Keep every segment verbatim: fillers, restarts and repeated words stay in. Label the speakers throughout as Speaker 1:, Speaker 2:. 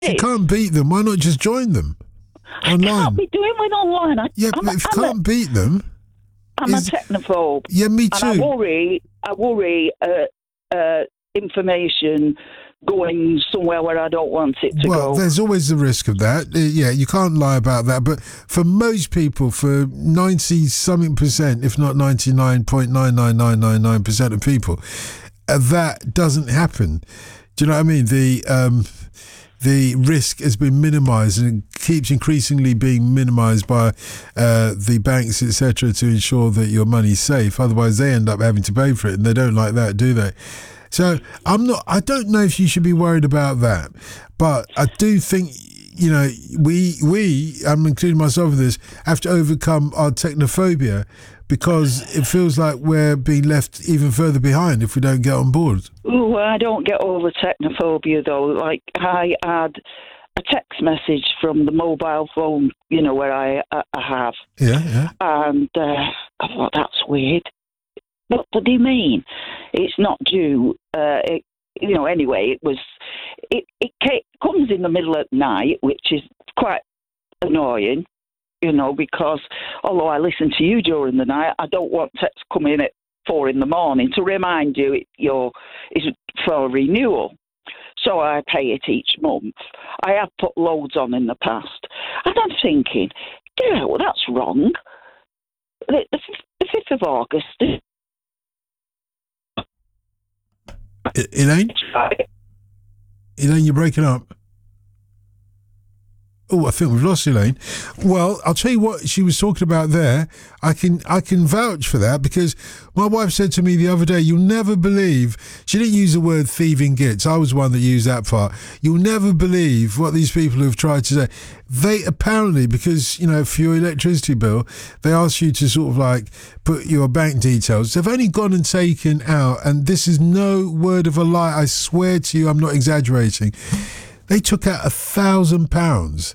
Speaker 1: you can't beat them, why not just join them online?
Speaker 2: I can't be doing with online. I,
Speaker 1: yeah,
Speaker 2: I'm,
Speaker 1: but if you
Speaker 2: I'm
Speaker 1: can't
Speaker 2: a,
Speaker 1: beat them...
Speaker 2: I'm
Speaker 1: is,
Speaker 2: a technophobe.
Speaker 1: Yeah, me too.
Speaker 2: And I worry, I worry uh, uh, information going somewhere where I don't want it to
Speaker 1: well,
Speaker 2: go.
Speaker 1: Well, there's always the risk of that. Uh, yeah, you can't lie about that. But for most people, for ninety-something percent, if not ninety-nine point nine nine nine nine nine percent of people, uh, that doesn't happen. Do you know what I mean? The... Um, The risk has been minimised and it keeps increasingly being minimised by uh, the banks, et cetera, to ensure that your money's safe. Otherwise, they end up having to pay for it, and they don't like that, do they? So I'm not. I don't know if you should be worried about that, but I do think, you know, we we, I'm including myself in this, have to overcome our technophobia, because it feels like we're being left even further behind if we don't get on board.
Speaker 2: Ooh, I don't get over technophobia, though. Like, I had a text message from the mobile phone, you know, where I, I, I have.
Speaker 1: Yeah, yeah.
Speaker 2: And uh, I thought, that's weird. What do they mean? It's not due. Uh, it, you know, anyway, it was... It, it came, comes in the middle of the night, which is quite annoying. You know, because although I listen to you during the night, I don't want text coming in at four in the morning to remind you it, your is for renewal. So I pay it each month. I have put loads on in the past, and I'm thinking, yeah, well, that's wrong. The, the, the fifth of August.
Speaker 1: Elaine, Elaine, you're breaking up. Oh, I think we've lost Elaine. Well, I'll tell you what she was talking about there. I can I can vouch for that, because my wife said to me the other day, you'll never believe, she didn't use the word thieving gits. I was one that used that part. You'll never believe what these people have tried to say. They apparently, because, you know, for your electricity bill, they ask you to sort of like put your bank details. They've only gone and taken out, and this is no word of a lie, I swear to you, I'm not exaggerating. They took out a thousand pounds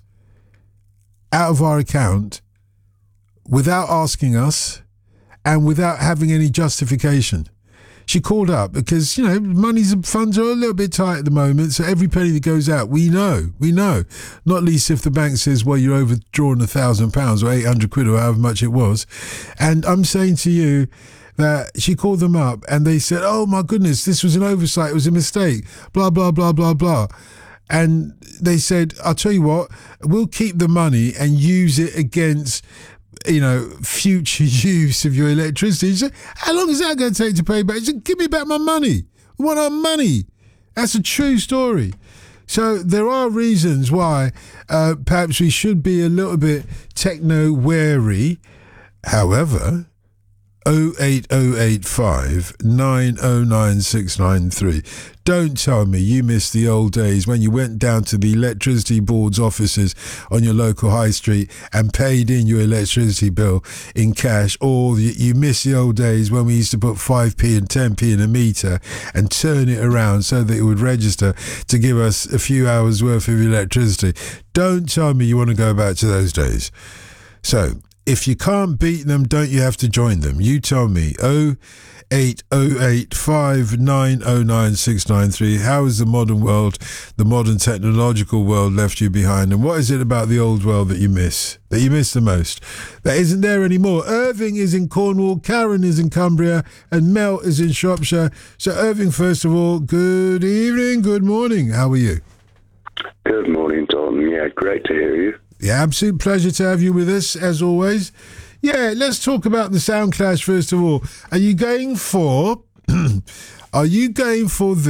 Speaker 1: out of our account without asking us and without having any justification. She called up because, you know, money's and funds are a little bit tight at the moment, so every penny that goes out, we know, we know. Not least if the bank says, well, you're overdrawn a thousand pounds or eight hundred quid or however much it was. And I'm saying to you that she called them up and they said, oh my goodness, this was an oversight, it was a mistake, blah, blah, blah, blah, blah. And they said, I'll tell you what, we'll keep the money and use it against, you know, future use of your electricity. She said, how long is that going to take to pay back? She said, give me back my money. We want our money. That's a true story. So there are reasons why uh, perhaps we should be a little bit techno-wary. However, oh eight oh eight five nine oh nine six nine three. Don't tell me you missed the old days when you went down to the electricity board's offices on your local high street and paid in your electricity bill in cash, or you, you miss the old days when we used to put five p and ten p in a meter and turn it around so that it would register to give us a few hours worth of electricity. Don't tell me you want to go back to those days. So, if you can't beat them, don't you have to join them? You tell me. oh eight oh eight five nine oh nine six nine three. How has the modern world, the modern technological world left you behind? And what is it about the old world that you miss, that you miss the most, that isn't there anymore? Irving is in Cornwall, Karen is in Cumbria, and Mel is in Shropshire. So Irving, first of all, good evening, good morning. How are you?
Speaker 3: Good morning, Tom. Yeah, great to hear you.
Speaker 1: Yeah, absolute pleasure to have you with us, as always. Yeah, let's talk about the sound clash first of all. Are you going for, are you going for the